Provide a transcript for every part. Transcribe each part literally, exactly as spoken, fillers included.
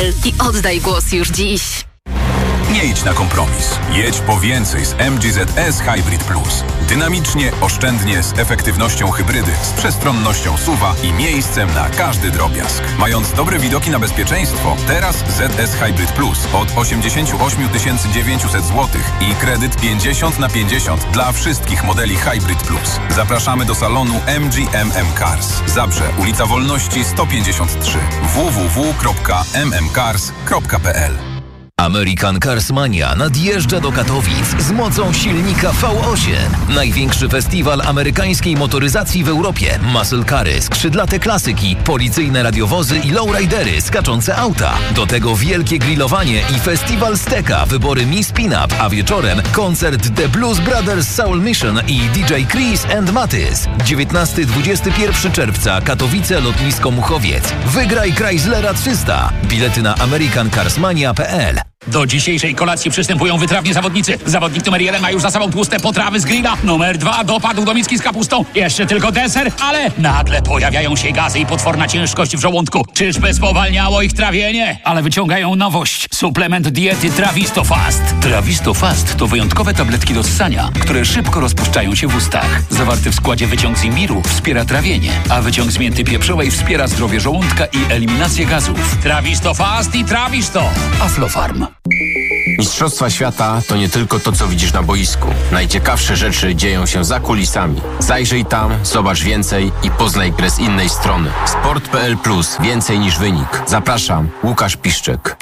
l i oddaj głos już dziś. Nie idź na kompromis. Jedź po więcej z M G Z S Hybrid Plus. Dynamicznie, oszczędnie, z efektywnością hybrydy, z przestronnością S U V-a i miejscem na każdy drobiazg. Mając dobre widoki na bezpieczeństwo, teraz Z S Hybrid Plus od osiemdziesiąt osiem tysięcy dziewięćset złotych i kredyt pięćdziesiąt na pięćdziesiąt dla wszystkich modeli Hybrid Plus. Zapraszamy do salonu M G M M Cars. Zabrze, ulica Wolności sto pięćdziesiąt trzy. w w w kropka m m cars kropka p l. American Cars Mania nadjeżdża do Katowic z mocą silnika V osiem. Największy festiwal amerykańskiej motoryzacji w Europie. Muscle cary, skrzydlate klasyki, policyjne radiowozy i lowridery, skaczące auta. Do tego wielkie grillowanie i festiwal steka, wybory Miss Pin-Up, a wieczorem koncert The Blues Brothers Soul Mission i D J Chris and Matys. dziewiętnastego do dwudziestego pierwszego czerwca Katowice, lotnisko Muchowiec. Wygraj Chryslera trzysta. Bilety na american cars mania kropka p l. Do dzisiejszej kolacji przystępują wytrawni zawodnicy. Zawodnik numer jeden ma już za sobą tłuste potrawy z grilla. Numer dwa dopadł do miski z kapustą. Jeszcze tylko deser, ale nagle pojawiają się gazy i potworna ciężkość w żołądku. Czyżby spowalniało ich trawienie? Ale wyciągają nowość. Suplement diety Trawisto Fast. Trawisto Fast to wyjątkowe tabletki do ssania, które szybko rozpuszczają się w ustach. Zawarty w składzie wyciąg z imbiru wspiera trawienie, a wyciąg z mięty pieprzowej wspiera zdrowie żołądka i eliminację gazów. Trawisto Fast i Trawisto. Aflofarm. Mistrzostwa świata to nie tylko to, co widzisz na boisku. Najciekawsze rzeczy dzieją się za kulisami. Zajrzyj tam, zobacz więcej i poznaj grę z innej strony. sport kropka p l plus. Więcej niż wynik. Zapraszam, Łukasz Piszczek.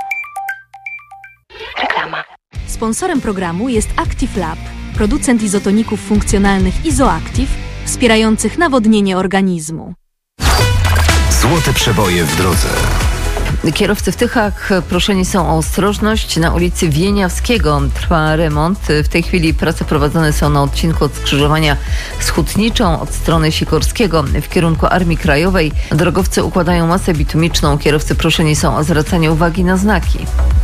Reklama. Sponsorem programu jest Active Lab, producent izotoników funkcjonalnych Izoactive, wspierających nawodnienie organizmu. Złote przeboje w drodze. Kierowcy w Tychach proszeni są o ostrożność. Na ulicy Wieniawskiego trwa remont. W tej chwili prace prowadzone są na odcinku od skrzyżowania z Hutniczą od strony Sikorskiego w kierunku Armii Krajowej. Drogowcy układają masę bitumiczną. Kierowcy proszeni są o zwracanie uwagi na znaki.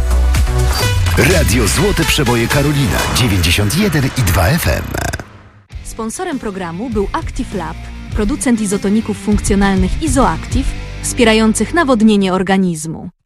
Radio Złote Przeboje Karolina dziewięćdziesiąt jeden i dwa F M. Sponsorem programu był Active Lab, producent izotoników funkcjonalnych Izoactive, wspierających nawodnienie organizmu.